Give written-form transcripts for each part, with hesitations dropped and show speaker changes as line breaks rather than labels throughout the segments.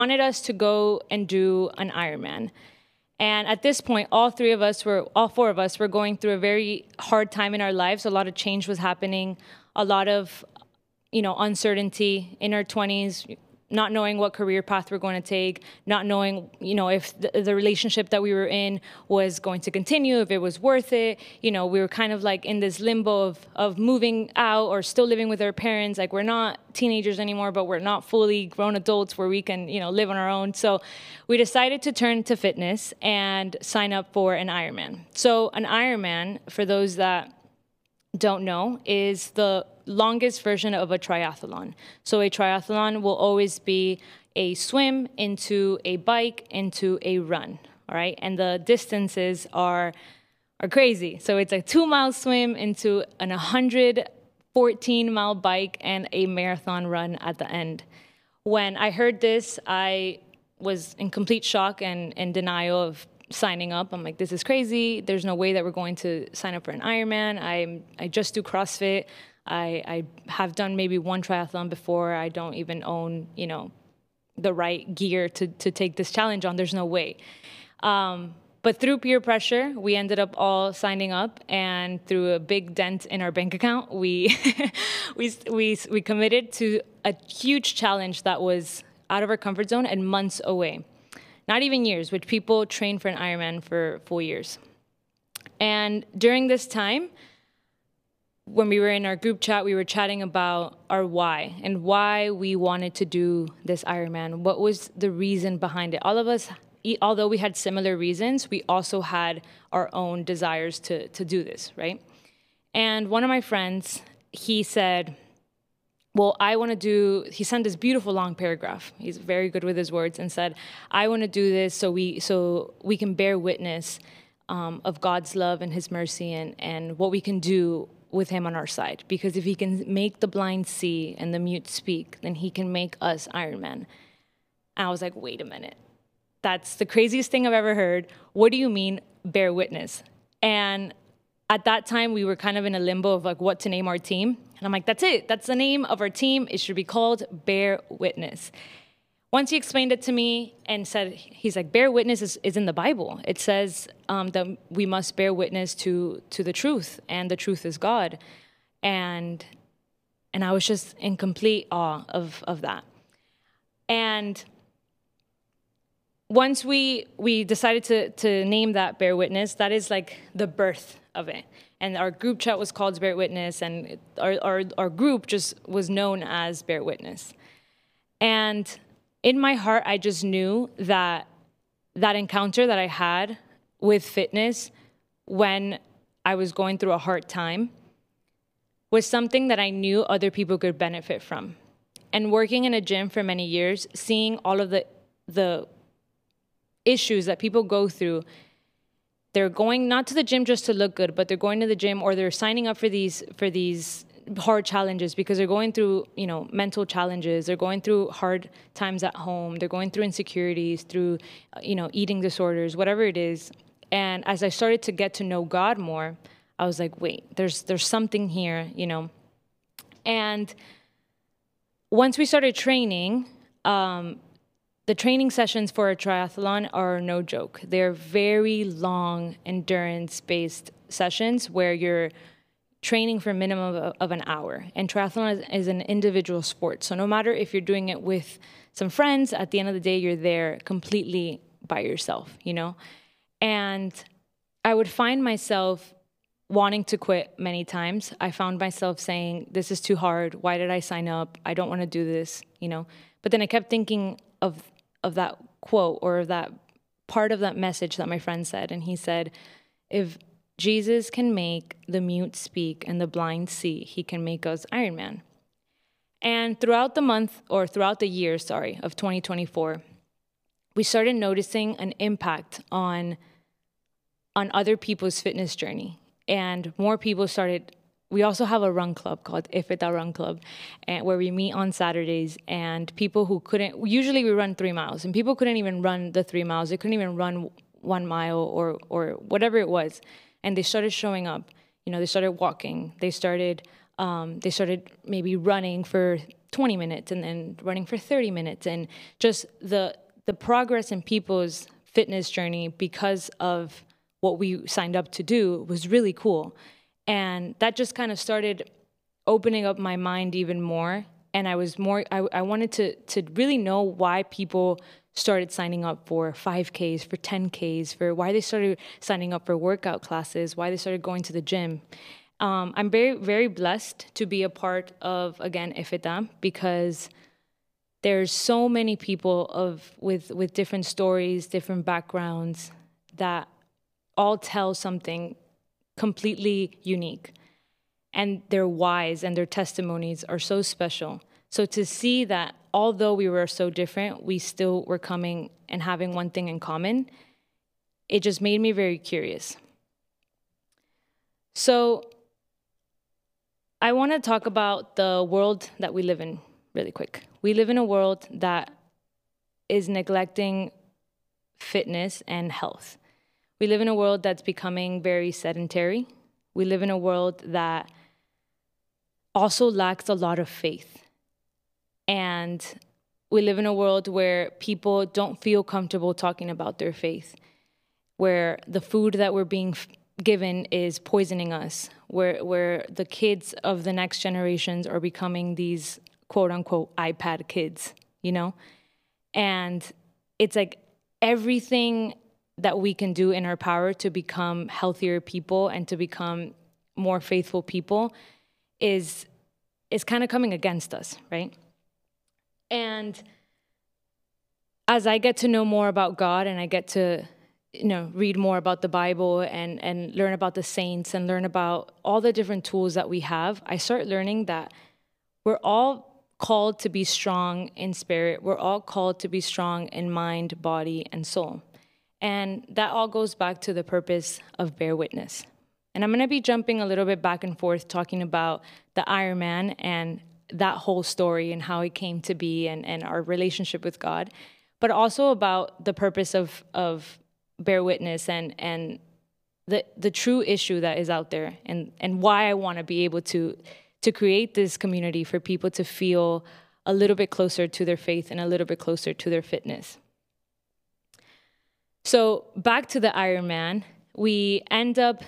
wanted us to go and do an Ironman. And at this point, all four of us were going through a very hard time in our lives. A lot of change was happening, a lot of, uncertainty in our 20s, not knowing what career path we're going to take, not knowing, if the relationship that we were in was going to continue, if it was worth it. We were kind of like in this limbo of moving out or still living with our parents. Like, we're not teenagers anymore, but we're not fully grown adults where we can, live on our own. So we decided to turn to fitness and sign up for an Ironman. So an Ironman, for those that don't know, is the longest version of a triathlon. So a triathlon will always be a swim into a bike into a run, all right? And the distances are crazy. So it's a 2-mile swim into an 114-mile bike and a marathon run at the end. When I heard this, I was in complete shock and denial of signing up. I'm like, this is crazy. There's no way that we're going to sign up for an Ironman. I just do CrossFit. I have done maybe one triathlon before. I don't even own, the right gear to take this challenge on. There's no way. But through peer pressure, we ended up all signing up, and through a big dent in our bank account, we we committed to a huge challenge that was out of our comfort zone and months away. Not even years, which people train for an Ironman for full years. And during this time, when we were in our group chat, we were chatting about our why and why we wanted to do this Ironman. What was the reason behind it? All of us, although we had similar reasons, we also had our own desires to do this, right? And one of my friends, he said, well, he sent this beautiful long paragraph. He's very good with his words, and said, I want to do this so we can bear witness of God's love and his mercy and what we can do with him on our side. Because if he can make the blind see and the mute speak, then he can make us Ironman. And I was like, wait a minute. That's the craziest thing I've ever heard. What do you mean, bear witness? And at that time, we were kind of in a limbo of like what to name our team. And I'm like, that's it. That's the name of our team. It should be called Bear Witness. Once he explained it to me and said, he's like, bear witness is in the Bible. It says that we must bear witness to the truth, and the truth is God. And I was just in complete awe of that. And once we decided to name that Bear Witness, that is like the birth of it. And our group chat was called Bear Witness, and our group just was known as Bear Witness. And in my heart, I just knew that encounter that I had with fitness when I was going through a hard time was something that I knew other people could benefit from. And working in a gym for many years, seeing all of the issues that people go through, they're going not to the gym just to look good, but they're going to the gym, or they're signing up for these hard challenges because they're going through, mental challenges. They're going through hard times at home. They're going through insecurities, through, eating disorders, whatever it is. And as I started to get to know God more, I was like, wait, there's something here, And once we started training, the training sessions for a triathlon are no joke. They're very long, endurance-based sessions where you're training for a minimum of an hour. And triathlon is an individual sport. So no matter if you're doing it with some friends, at the end of the day, you're there completely by yourself, And I would find myself wanting to quit many times. I found myself saying, this is too hard. Why did I sign up? I don't want to do this, But then I kept thinking of that quote or that part of that message that my friend said. And he said, if Jesus can make the mute speak and the blind see, he can make us Ironman. And throughout the year, of 2024, we started noticing an impact on other people's fitness journey. And more people started. We also have a run club called Ifeta Run Club, where we meet on Saturdays, and people who usually we run 3 miles, and people couldn't even run the 3 miles. They couldn't even run 1 mile or whatever it was. And they started showing up. They started walking. They started They started maybe running for 20 minutes and then running for 30 minutes. And just the progress in people's fitness journey because of what we signed up to do was really cool. And that just kind of started opening up my mind even more. And I wanted to really know why people started signing up for 5Ks, for 10Ks, for why they started signing up for workout classes, why they started going to the gym. I'm very, very blessed to be a part of, again, Epheta, because there's so many people with different stories, different backgrounds that all tell something completely unique. And their whys and their testimonies are so special. So to see that although we were so different, we still were coming and having one thing in common, it just made me very curious. So I want to talk about the world that we live in really quick. We live in a world that is neglecting fitness and health. We live in a world that's becoming very sedentary. We live in a world that also lacks a lot of faith. And we live in a world where people don't feel comfortable talking about their faith, where the food that we're being given is poisoning us, where the kids of the next generations are becoming these quote-unquote iPad kids, you know? And it's like everything that we can do in our power to become healthier people and to become more faithful people is kind of coming against us, right? And as I get to know more about God and I get to, read more about the Bible and learn about the saints and learn about all the different tools that we have, I start learning that we're all called to be strong in spirit. We're all called to be strong in mind, body, and soul. And that all goes back to the purpose of Bear Witness. And I'm going to be jumping a little bit back and forth talking about the Ironman and that whole story and how it came to be and our relationship with God, but also about the purpose of Bear Witness and the true issue that is out there and why I want to be able to create this community for people to feel a little bit closer to their faith and a little bit closer to their fitness. So back to the Ironman, we end up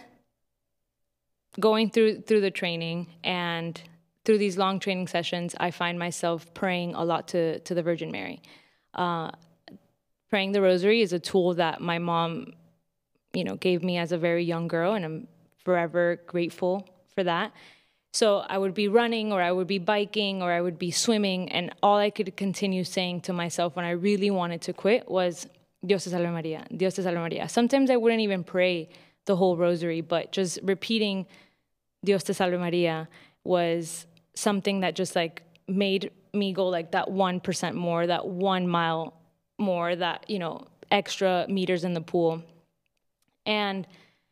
going through the training, and through these long training sessions, I find myself praying a lot to the Virgin Mary. Praying the rosary is a tool that my mom, gave me as a very young girl, and I'm forever grateful for that. So I would be running, or I would be biking, or I would be swimming, and all I could continue saying to myself when I really wanted to quit was, Dios te salve Maria, Dios te salve Maria. Sometimes I wouldn't even pray the whole rosary, but just repeating Dios te salve Maria was something that just like made me go like that 1% more, that 1 mile more, that, extra meters in the pool. And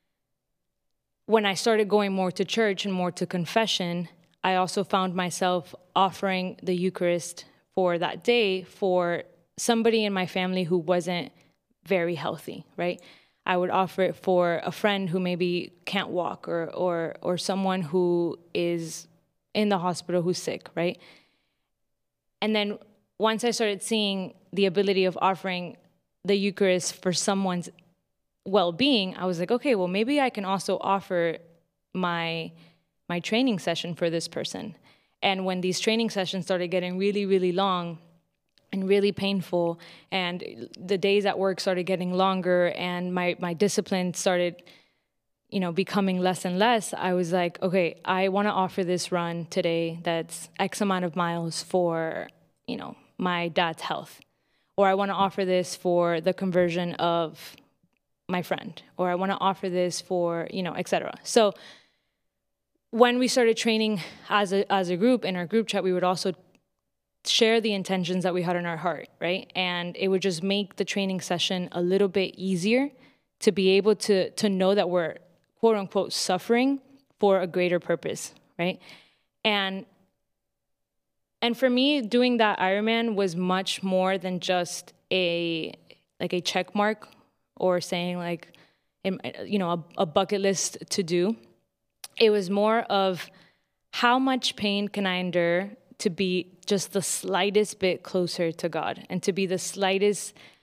when I started going more to church and more to confession, I also found myself offering the Eucharist for that day for somebody in my family who wasn't very healthy, right? I would offer it for a friend who maybe can't walk or someone who is in the hospital who's sick, right? And then once I started seeing the ability of offering the Eucharist for someone's well-being, I was like, okay, well, maybe I can also offer my training session for this person. And when these training sessions started getting really, really long and really painful, and the days at work started getting longer, and my discipline started becoming less and less, I was like, okay, I want to offer this run today that's X amount of miles for, my dad's health. Or I want to offer this for the conversion of my friend. Or I want to offer this for, et cetera. So when we started training as a group, in our group chat, we would also share the intentions that we had in our heart, right? And it would just make the training session a little bit easier to be able to know that we're quote unquote suffering for a greater purpose, right? And for me, doing that Ironman was much more than just a check mark or saying a bucket list to do. It was more of how much pain can I endure to be just the slightest bit closer to God and to be the slightest